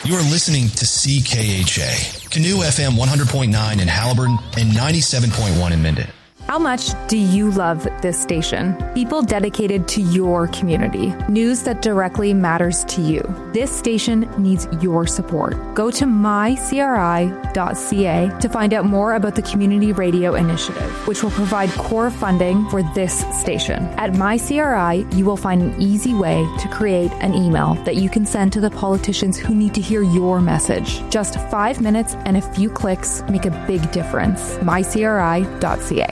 You are listening to CKHA, Canoe FM 100.9 in Haliburton and 97.1 in Minden. How much do you love this station? People dedicated to your community. News that directly matters to you. This station needs your support. Go to mycri.ca to find out more about the Community Radio Initiative, which will provide core funding for this station. At MyCRI, you will find an easy way to create an email that you can send to the politicians who need to hear your message. Just 5 minutes and a few clicks make a big difference. mycri.ca.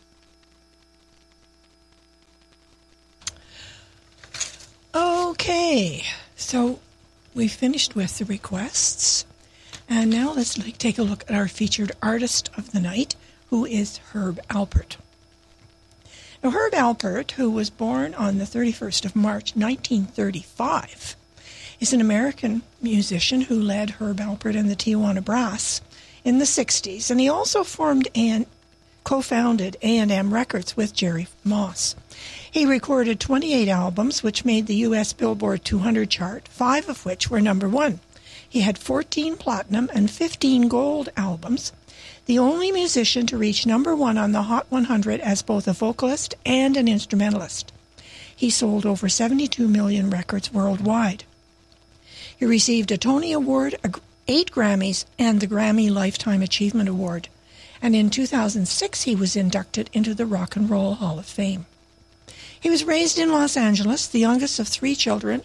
Okay, so we finished with the requests, and now let's take a look at our featured artist of the night, who is Herb Alpert. Now, Herb Alpert, who was born on the 31st of March, 1935, is an American musician who led Herb Alpert and the Tijuana Brass in the 60s, and he also formed and co-founded A&M Records with Jerry Moss. He recorded 28 albums, which made the U.S. Billboard 200 chart, 5 of which were number 1. He had 14 platinum and 15 gold albums, the only musician to reach number 1 on the Hot 100 as both a vocalist and an instrumentalist. He sold over 72 million records worldwide. He received a Tony Award, 8 Grammys, and the Grammy Lifetime Achievement Award. And in 2006, he was inducted into the Rock and Roll Hall of Fame. He was raised in Los Angeles, the youngest of 3 children,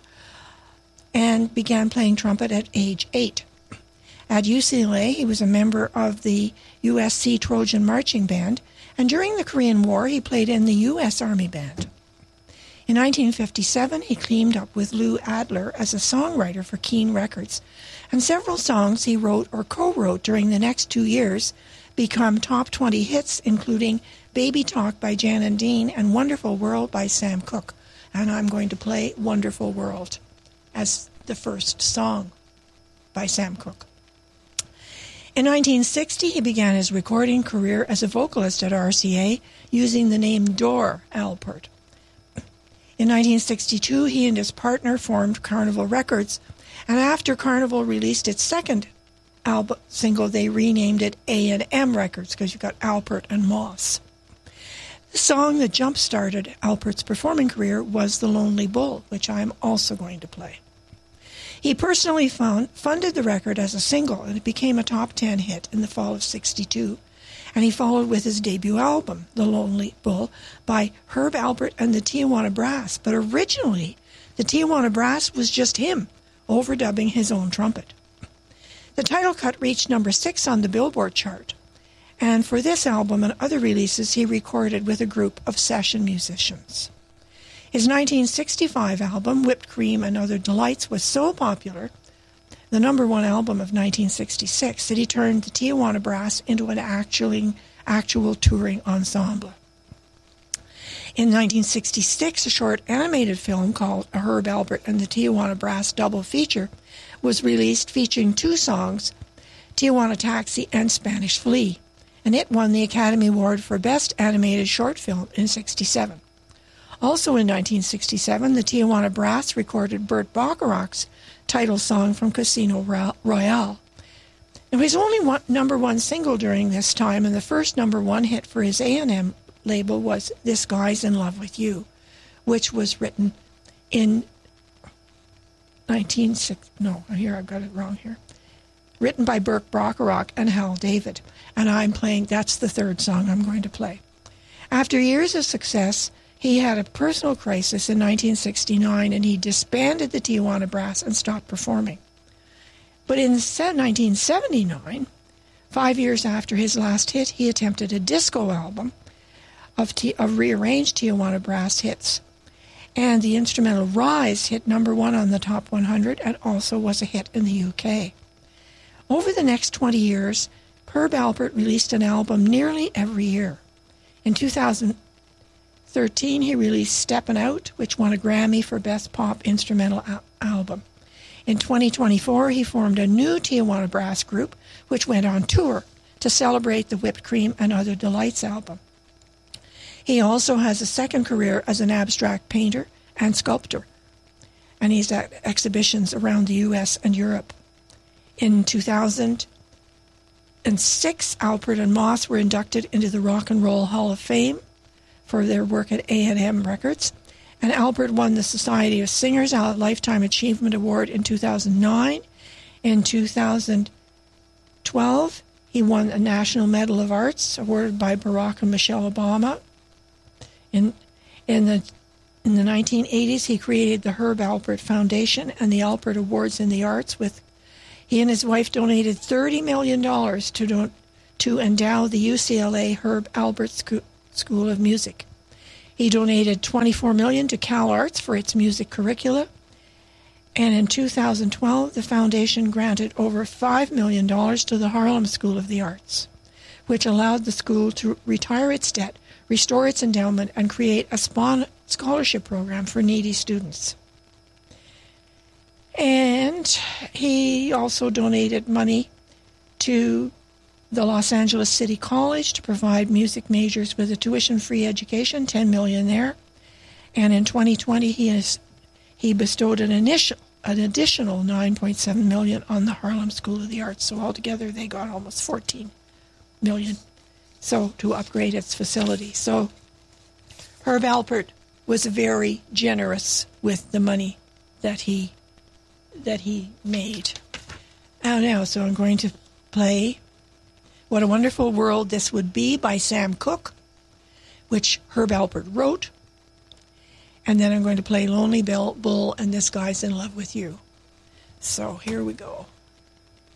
and began playing trumpet at age 8. At UCLA, he was a member of the USC Trojan Marching Band, and during the Korean War, he played in the U.S. Army Band. In 1957, he teamed up with Lou Adler as a songwriter for Keane Records, and several songs he wrote or co-wrote during the next 2 years become top 20 hits, including Baby Talk by Jan and Dean and Wonderful World by Sam Cooke. And I'm going to play Wonderful World as the first song by Sam Cooke. In 1960, he began his recording career as a vocalist at RCA using the name Dor Alpert. In 1962, he and his partner formed Carnival Records, and after Carnival released its second album single, they renamed it A&M Records because you've got Alpert and Moss. The song that jump-started Alpert's performing career was The Lonely Bull, which I am also going to play. He personally funded the record as a single, and it became a top 10 hit in the fall of '62. And he followed with his debut album, The Lonely Bull, by Herb Alpert and the Tijuana Brass. But originally, the Tijuana Brass was just him, overdubbing his own trumpet. The title cut reached number 6 on the Billboard chart. And for this album and other releases, he recorded with a group of session musicians. His 1965 album, Whipped Cream and Other Delights, was so popular, the number 1 album of 1966, that he turned the Tijuana Brass into an actual touring ensemble. In 1966, a short animated film called A Herb Alpert and the Tijuana Brass Double Feature was released, featuring 2 songs, Tijuana Taxi and Spanish Flea, and it won the Academy Award for Best Animated Short Film in '67. Also in 1967, the Tijuana Brass recorded Burt Bacharach's title song from Casino Royale. It was only number 1 single during this time, and the first number 1 hit for his A&M label was This Guy's in Love with You, which was written in written by Burt Bacharach and Hal David. And that's the third song I'm going to play. After years of success, he had a personal crisis in 1969, and he disbanded the Tijuana Brass and stopped performing. But in 1979, 5 years after his last hit, he attempted a disco album of rearranged Tijuana Brass hits. And the instrumental Rise hit number 1 on the Top 100 and also was a hit in the UK. Over the next 20 years, Herb Alpert released an album nearly every year. In 2013, he released Steppin' Out, which won a Grammy for Best Pop Instrumental Album. In 2024, he formed a new Tijuana Brass group, which went on tour to celebrate the Whipped Cream and Other Delights album. He also has a second career as an abstract painter and sculptor, and he's at exhibitions around the U.S. and Europe. In 2006, Alpert and Moss were inducted into the Rock and Roll Hall of Fame for their work at A&M Records. And Alpert won the Society of Singers Lifetime Achievement Award in 2009. In 2012, he won a National Medal of Arts awarded by Barack and Michelle Obama. In the 1980s, he created the Herb Alpert Foundation and the Alpert Awards in the Arts. He and his wife donated $30 million to endow the UCLA Herb Alpert School of Music. He donated $24 million to CalArts for its music curricula. And in 2012, the foundation granted over $5 million to the Harlem School of the Arts, which allowed the school to retire its debt, restore its endowment, and create a scholarship program for needy students. And he also donated money to the Los Angeles City College to provide music majors with a tuition-free education, $10 million there. And in 2020, he bestowed an additional $9.7 million on the Harlem School of the Arts. So altogether, they got almost $14 million. So to upgrade its facility. So Herb Alpert was very generous with the money that he made. So I'm going to play What a Wonderful World This Would Be by Sam Cooke, which Herb Alpert wrote. And then I'm going to play Lonely Bull and This Guy's in Love with You. So here we go.